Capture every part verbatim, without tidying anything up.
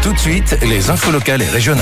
Tout de suite, les infos locales et régionales.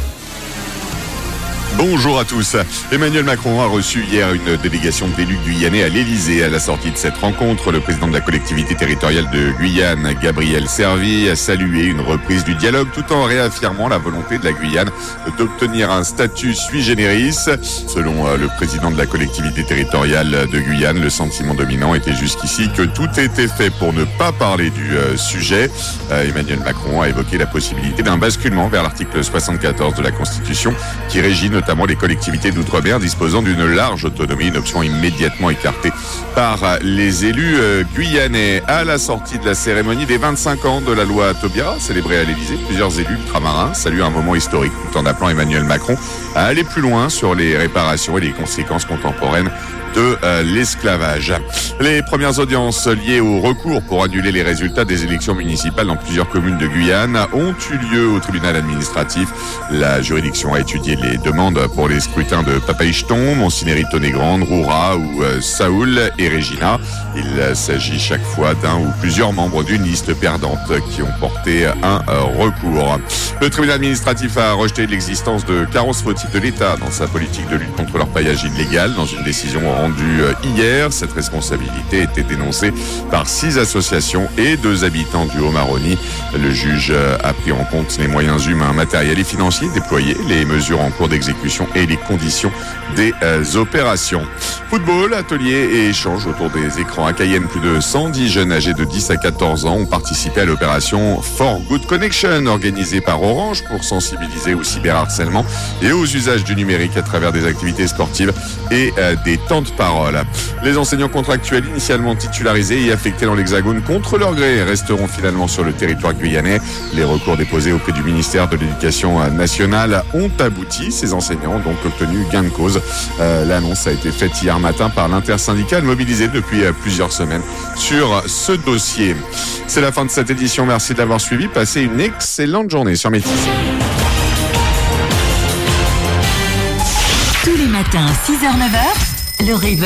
Bonjour à tous. Emmanuel Macron a reçu hier une délégation d'élus guyanais à l'Élysée. À la sortie de cette rencontre, le président de la collectivité territoriale de Guyane, Gabriel Servit, a salué une reprise du dialogue tout en réaffirmant la volonté de la Guyane d'obtenir un statut sui generis. Selon le président de la collectivité territoriale de Guyane, le sentiment dominant était jusqu'ici que tout était fait pour ne pas parler du sujet. Emmanuel Macron a évoqué la possibilité d'un basculement vers l'article soixante-quatorze de la Constitution qui régit notamment les collectivités d'outre-mer disposant d'une large autonomie, une option immédiatement écartée par les élus guyanais. À la sortie de la cérémonie des vingt-cinq ans de la loi Taubira, célébrée à l'Élysée, plusieurs élus ultramarins saluent un moment historique tout en appelant Emmanuel Macron à aller plus loin sur les réparations et les conséquences contemporaines de euh, l'esclavage. Les premières audiences liées au recours pour annuler les résultats des élections municipales dans plusieurs communes de Guyane ont eu lieu au tribunal administratif. La juridiction a étudié les demandes pour les scrutins de Papaïcheton, Moncineri-Tonnet-Grande, Roura ou euh, Saoul et Regina. Il s'agit chaque fois d'un ou plusieurs membres d'une liste perdante qui ont porté un euh, recours. Le tribunal administratif a rejeté l'existence de carences fautives de l'État dans sa politique de lutte contre l'orpaillage illégal dans une décision rendue hier. Cette responsabilité était dénoncée par six associations et deux habitants du Haut-Maroni. Le juge a pris en compte les moyens humains, matériels et financiers déployés, les mesures en cours d'exécution et les conditions des euh, opérations. Football, atelier et échange autour des écrans. À Cayenne, plus de cent dix jeunes âgés de dix à quatorze ans ont participé à l'opération For Good Connection organisée par Orange pour sensibiliser au cyberharcèlement et aux usages du numérique à travers des activités sportives et euh, des temps de parole. Les enseignants contractuels initialement titularisés et affectés dans l'Hexagone contre leur gré resteront finalement sur le territoire guyanais. Les recours déposés auprès du ministère de l'Éducation nationale ont abouti. Ces enseignants ont donc obtenu gain de cause. Euh, l'annonce a été faite hier matin par l'intersyndicale mobilisée depuis euh, plusieurs semaines sur ce dossier. C'est la fin de cette édition. Merci de l'avoir suivi. Passez une excellente journée sur Métis. Tous les matins, six heures neuf heures, le réveil.